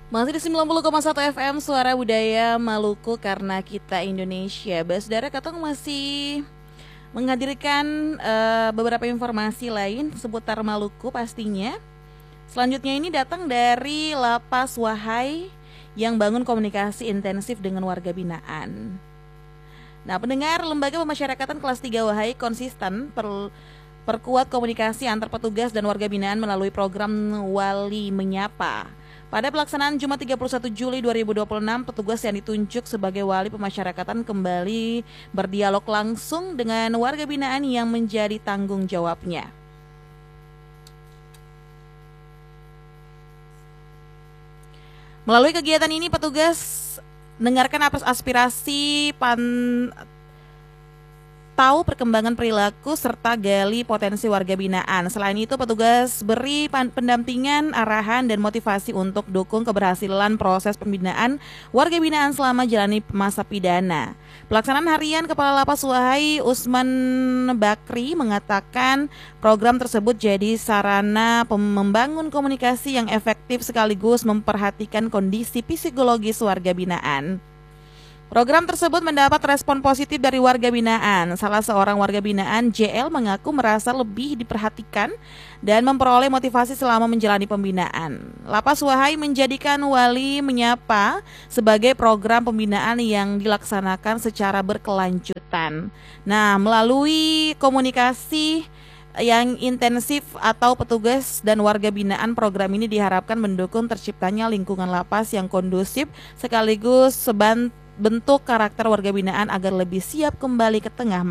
Masih di 90,1 FM Suara Budaya Maluku karena kita Indonesia. Saudara Katong masih menghadirkan beberapa informasi lain seputar Maluku pastinya. Selanjutnya ini datang dari Lapas Wahai yang bangun komunikasi intensif dengan warga binaan. Nah, pendengar, Lembaga Pemasyarakatan kelas 3 Wahai konsisten perkuat komunikasi antar petugas dan warga binaan melalui program Wali Menyapa. Pada pelaksanaan Jumat 31 Juli 2026, petugas yang ditunjuk sebagai wali pemasyarakatan kembali berdialog langsung dengan warga binaan yang menjadi tanggung jawabnya. Melalui kegiatan ini, petugas dengarkan aspirasi tahu perkembangan perilaku serta gali potensi warga binaan. Selain itu, petugas beri pendampingan, arahan, dan motivasi untuk dukung keberhasilan proses pembinaan warga binaan selama jalani masa pidana. Pelaksanaan harian Kepala Lapas Wahai Usman Bakri mengatakan program tersebut jadi sarana membangun komunikasi yang efektif sekaligus memperhatikan kondisi psikologis warga binaan. Program tersebut mendapat respon positif dari warga binaan. Salah seorang warga binaan, JL, mengaku merasa lebih diperhatikan dan memperoleh motivasi selama menjalani pembinaan. Lapas Wahai menjadikan Wali Menyapa sebagai program pembinaan yang dilaksanakan secara berkelanjutan. Nah, melalui komunikasi yang intensif atau petugas dan warga binaan, program ini diharapkan mendukung terciptanya lingkungan lapas yang kondusif sekaligus bentuk karakter warga binaan agar lebih siap kembali ke tengah